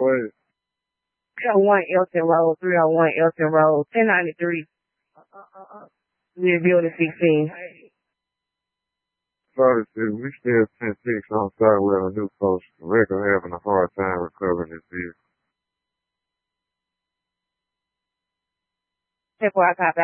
way? 301 Elton Road, 301 Elton Road, 1093. We're building 16. 36, we still 10-6 on Southwell and New Coast. Record having a hard time recovering this vehicle. 10-4, I copy.